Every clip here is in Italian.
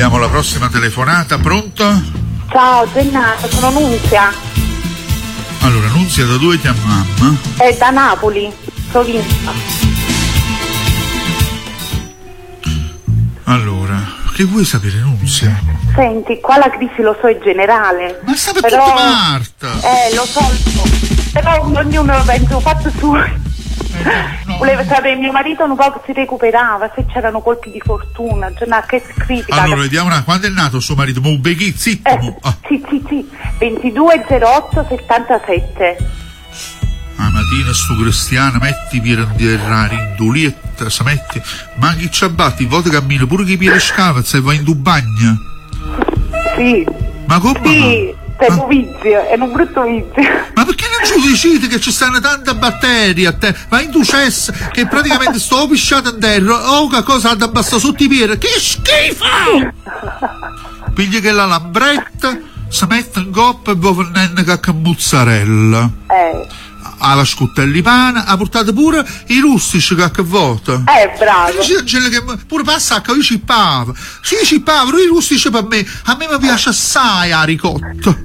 Abbiamo la prossima telefonata, pronto? Ciao Gennaro, sono Nunzia. Allora, Nunzia, da dove chiamiamo? È da Napoli, provincia. Allora, che vuoi sapere, Nunzia? Senti, qua la crisi lo so è generale. Ma sta per però... tutta Marta! Lo so. Però ognuno penso fatto suo. No. Volevo sapere, mio marito un po' si recuperava, se c'erano colpi di fortuna, che critica. Allora, vediamo quando è nato suo marito? Ma un beghi, zitto! Sì, 220877. La mattina sto cristiano, metti per andare in dulietta, se metti, ma chi ci abbatti, volte cammina pure chi piede scava e vai in tu bagno. Sì. Ma come? Sì, è un vizio, è un brutto vizio. Ma perché non ci decidi che ci stanno tante batterie a te? Ma in tu cesso che praticamente sto pisciato in terra, che cosa ha da basta sotto i piedi? Che schifo! Piglia che la lambretta, si mette in coppa e poi venenne che mozzarella. Alla scuttella di pane, ha portato pure i rustici che vota. Bravo. Che pure passa che io cippavo. Sì, cippavo, i rustici per me. A me mi piace assai la ricotta.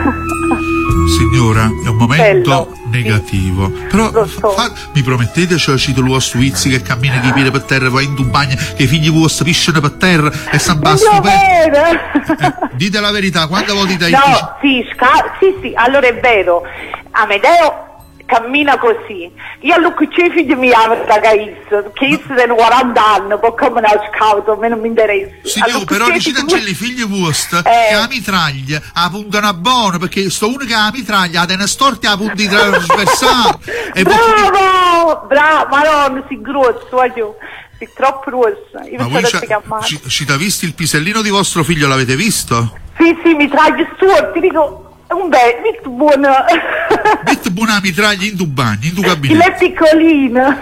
Signora, è un momento negativo. Però mi promettete, cioè cito lo Svizzi che cammina che piede per terra, va in bagno, che i figli vostri pisciano per terra e si abbassano per... Dite la verità, quando voi dite... No, sì, allora è vero. Amedeo cammina così. Io lo che i figli mi hanno da che io sono 40 anni, poi come non ho scavato, a me non mi interessa. Signor, però dicete i figli vostri che la mitraglia la puntano a buono, perché sto uno che la mitraglia ha delle storte a punti trasversali. Bravo, madonna, si grosso, voglio. Sei troppo rossa. Ma voi ci ha visto il pisellino di vostro figlio, l'avete visto? Sì, mitraglia storte, ti dico... Un bel, molto buono. Metti buona mitraglia in tu bagno, in tu gabinetto. È piccolino.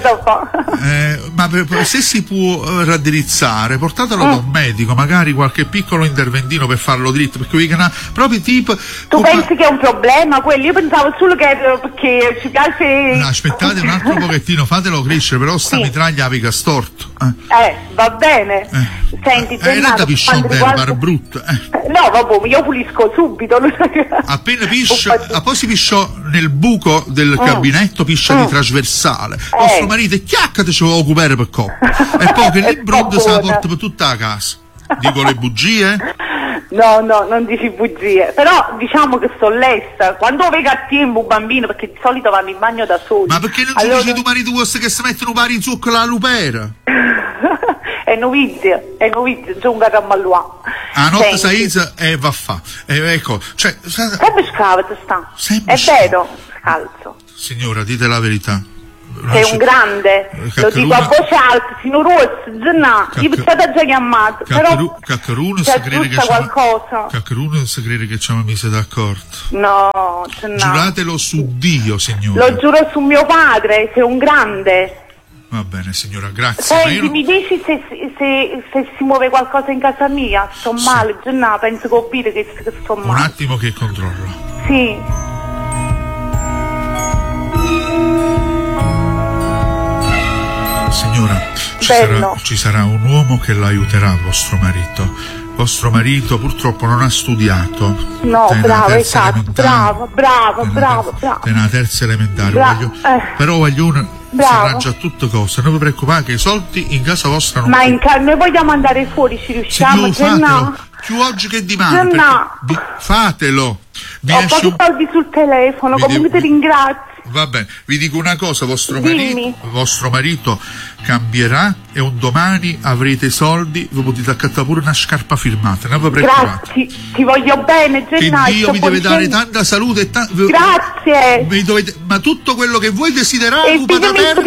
Ma se si può raddrizzare, portatelo da un medico, magari qualche piccolo interventino per farlo dritto, perché proprio tipo... Tu pensi che è un problema quello? Io pensavo solo che perché ci piace... No, aspettate un altro pochettino, fatelo crescere, però sta mitraglia avica storto. Va bene. Senti, non da piscione riguarda... brutto. No, vabbè, io pulisco subito. Appena piscia, poi si pisciò nel buco del gabinetto, piscia di trasversale. Vostro marito è chiaccate ci vuole occupare per coppa. E poi che l'imbrondo se la porta per tutta la casa. Dico le bugie? No, non dici bugie. Però diciamo che sto lesta. Quando vedo a tempo un bambino, perché di solito vanno in bagno da soli. Ma perché non ci dici tu marito vostro che si mettono pari in zucchero alla lupera? È novizio, già un garammalluà. A notte saisa e va a fa. Ecco, cioè... Sempre scavate sta. È vero, scalzo. Signora, dite la verità. Sei un grande, lo dico a voce alta, sino rosso, io vi state già chiamato, però Caccaruno si crede che qualcosa. Caccaruno si crede che ci mise d'accordo. No. Giuratelo su Dio, signora. Lo giuro su mio padre, sei un grande. Va bene, signora, grazie. Senti, mi dici se si muove qualcosa in casa mia? Sto male, Gennà, penso che ho visto che sto male. Un attimo che controllo. Sì. Signora, ci sarà un uomo che l'aiuterà, vostro marito. Vostro marito purtroppo non ha studiato. No, bravo, esatto, bravo. Nella terza elementare. Però voglio si arrangia a tutte cose, non vi preoccupate che i soldi in casa vostra non... Ma noi vogliamo andare fuori, ci riusciamo? Fatelo, più oggi che domani. Fatelo. Ho pochi soldi sul telefono, comunque ti ringrazio. Va bene, vi dico una cosa, vostro marito cambierà e un domani avrete i soldi, vi potete accattare pure una scarpa firmata, non vi preoccupate. Grazie, ti voglio bene, Gennà. Che Dio vi deve dare tanta salute e grazie. Ma tutto quello che voi desiderate, i figli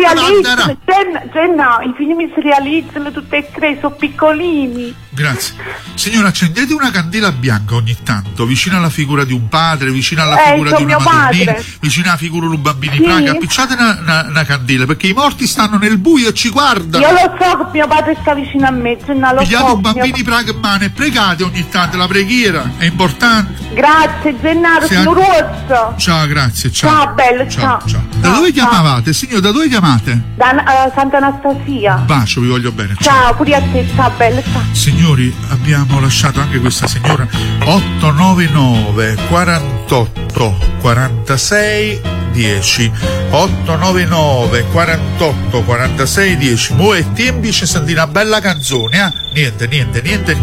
mi si realizzano tutte e tre, sono piccolini. Grazie. Signora, accendete una candela bianca ogni tanto, vicino alla figura di un padre, vicino alla figura di una madonnina, vicino alla figura di un bambino in praga, appicciate una candela, perché i morti stanno nel buio e ci ci guardano. Io lo so che mio padre sta vicino a me, Gennaro, lo Pigliate so. bambini pragmane, pregate ogni tanto, la preghiera è importante. Grazie Gennaro, Sì, sono rossa. Ciao, grazie, ciao. Ciao, bello, ciao. Da dove Ciao. chiamavate, signor? Da dove chiamate? Da Santa Anastasia. Un bacio, vi voglio bene. Ciao, pure a te, ciao, bello, ciao. Signori, abbiamo lasciato anche questa signora. 899 48 46 10 899 48 46 10. Mo' è tempo ci sentire una bella canzone, eh? Niente